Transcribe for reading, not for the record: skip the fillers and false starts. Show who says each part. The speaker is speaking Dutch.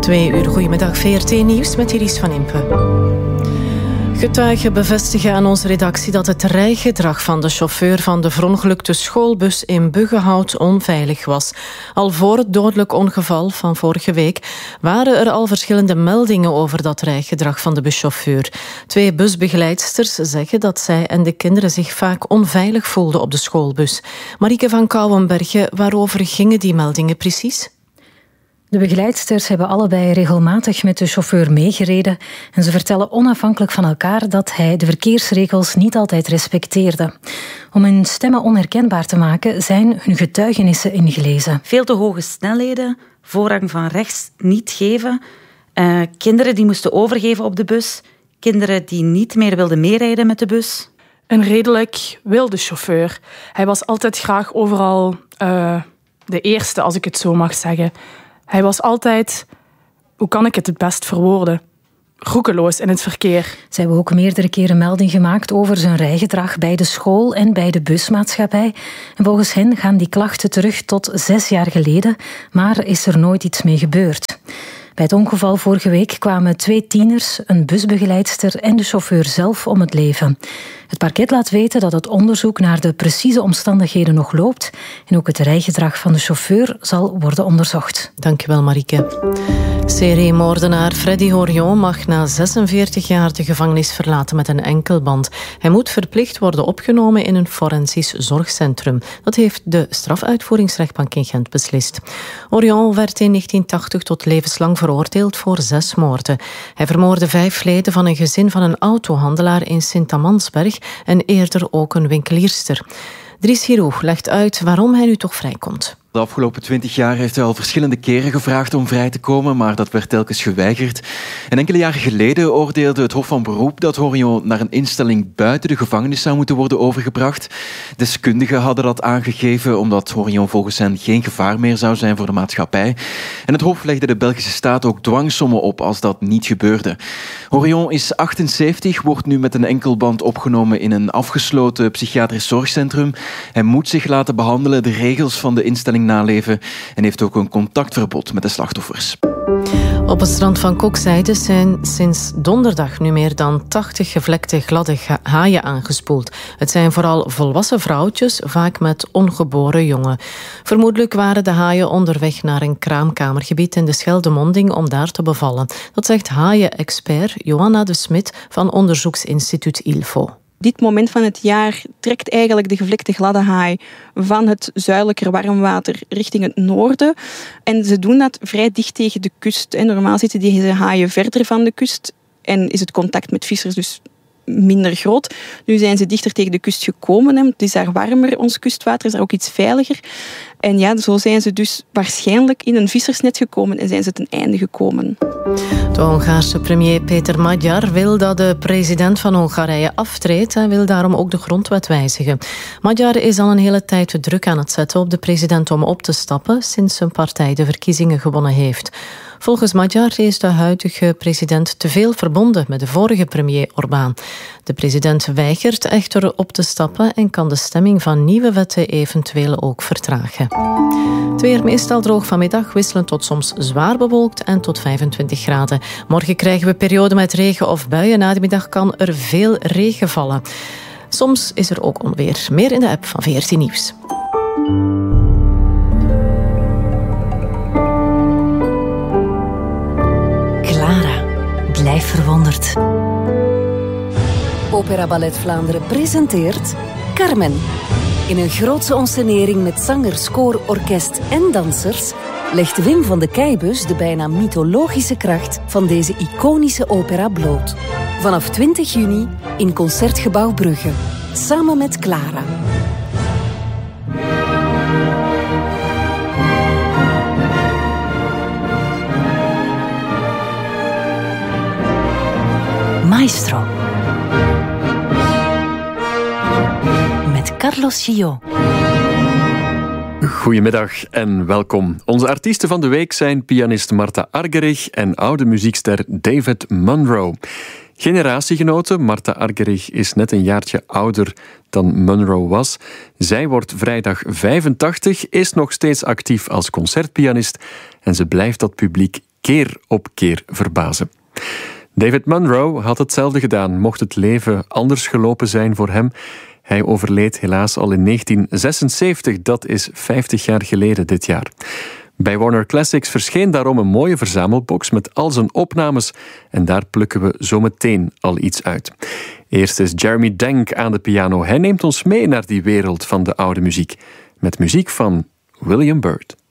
Speaker 1: 2 uur, goedemiddag, VRT Nieuws met Iris van Impe. Getuigen bevestigen aan onze redactie dat het rijgedrag van de chauffeur van de verongelukte schoolbus in Buggenhout onveilig was. Al voor het dodelijk ongeval van vorige week waren er al verschillende meldingen over dat rijgedrag van de buschauffeur. 2 busbegeleidsters zeggen dat zij en de kinderen zich vaak onveilig voelden op de schoolbus. Marieke van Kouwenbergen, waarover gingen die meldingen precies?
Speaker 2: De begeleidsters hebben allebei regelmatig met de chauffeur meegereden en ze vertellen onafhankelijk van elkaar dat hij de verkeersregels niet altijd respecteerde. Om hun stemmen onherkenbaar te maken zijn hun getuigenissen ingelezen.
Speaker 3: Veel te hoge snelheden, voorrang van rechts niet geven, kinderen die moesten overgeven op de bus, kinderen die niet meer wilden meerijden met de bus.
Speaker 4: Een redelijk wilde chauffeur. Hij was altijd graag overal de eerste, als ik het zo mag zeggen. Hij was altijd, hoe kan ik het best verwoorden, roekeloos in het verkeer.
Speaker 2: Ze hebben ook meerdere keren melding gemaakt over zijn rijgedrag bij de school en bij de busmaatschappij. En volgens hen gaan die klachten terug tot 6 jaar geleden, maar is er nooit iets mee gebeurd. Bij het ongeval vorige week kwamen 2 tieners, een busbegeleidster en de chauffeur zelf om het leven. Het parket laat weten dat het onderzoek naar de precieze omstandigheden nog loopt en ook het rijgedrag van de chauffeur zal worden onderzocht.
Speaker 1: Dankjewel, Marieke. Seriemoordenaar Freddy Horion mag na 46 jaar de gevangenis verlaten met een enkelband. Hij moet verplicht worden opgenomen in een forensisch zorgcentrum. Dat heeft de strafuitvoeringsrechtbank in Gent beslist. Horion werd in 1980 tot levenslang veroordeeld voor 6 moorden. Hij vermoordde 5 leden van een gezin van een autohandelaar in Sint-Amansberg en eerder ook een winkelierster. Dries Giroux legt uit waarom hij nu toch vrijkomt.
Speaker 5: De afgelopen 20 jaar heeft hij al verschillende keren gevraagd om vrij te komen, maar dat werd telkens geweigerd. En enkele jaren geleden oordeelde het Hof van Beroep dat Horion naar een instelling buiten de gevangenis zou moeten worden overgebracht. Deskundigen hadden dat aangegeven omdat Horion volgens hen geen gevaar meer zou zijn voor de maatschappij. En het Hof legde de Belgische staat ook dwangsommen op als dat niet gebeurde. Horion is 78, wordt nu met een enkelband opgenomen in een afgesloten psychiatrisch zorgcentrum. Hij moet zich laten behandelen, de regels van de instelling naleven en heeft ook een contactverbod met de slachtoffers.
Speaker 1: Op het strand van Kokzijde zijn sinds donderdag nu meer dan 80 gevlekte gladde haaien aangespoeld. Het zijn vooral volwassen vrouwtjes, vaak met ongeboren jongen. Vermoedelijk waren de haaien onderweg naar een kraamkamergebied in de Scheldemonding om daar te bevallen. Dat zegt haaien-expert Johanna de Smit van onderzoeksinstituut ILFO.
Speaker 6: Dit moment van het jaar trekt eigenlijk de gevlekte gladde haai van het zuidelijker warmwater richting het noorden. En ze doen dat vrij dicht tegen de kust. En normaal zitten deze haaien verder van de kust en is het contact met vissers dus minder groot. Nu zijn ze dichter tegen de kust gekomen. Het is daar warmer, ons kustwater is daar ook iets veiliger. En ja, zo zijn ze dus waarschijnlijk in een vissersnet gekomen en zijn ze ten einde gekomen.
Speaker 1: De Hongaarse premier Péter Magyar wil dat de president van Hongarije aftreedt. Hij wil daarom ook de grondwet wijzigen. Magyar is al een hele tijd druk aan het zetten op de president om op te stappen sinds zijn partij de verkiezingen gewonnen heeft. Volgens Magyar is de huidige president te veel verbonden met de vorige premier Orbán. De president weigert echter op te stappen en kan de stemming van nieuwe wetten eventueel ook vertragen. Het weer meestal droog vanmiddag, wisselend tot soms zwaar bewolkt en tot 25 graden. Morgen krijgen we perioden met regen of buien. Na de middag kan er veel regen vallen. Soms is er ook onweer. Meer in de app van VRT Nieuws.
Speaker 7: Clara, blijf verwonderd. Opera Ballet Vlaanderen presenteert Carmen. In een grootse onscenering met zangers, koor, orkest en dansers legt Wim van de Keibus de bijna mythologische kracht van deze iconische opera bloot. Vanaf 20 juni in Concertgebouw Brugge. Samen met Clara. Maestro. Met Carlos Gillot.
Speaker 8: Goedemiddag en welkom. Onze artiesten van de week zijn pianist Marta Argerich en oude muziekster David Munro. Generatiegenote Marta Argerich is net een jaartje ouder dan Munro was. Zij wordt vrijdag 85, is nog steeds actief als concertpianist en ze blijft dat publiek keer op keer verbazen. David Munro had hetzelfde gedaan, mocht het leven anders gelopen zijn voor hem. Hij overleed helaas al in 1976, dat is 50 jaar geleden dit jaar. Bij Warner Classics verscheen daarom een mooie verzamelbox met al zijn opnames en daar plukken we zo meteen al iets uit. Eerst is Jeremy Denk aan de piano. Hij neemt ons mee naar die wereld van de oude muziek met muziek van William Byrd.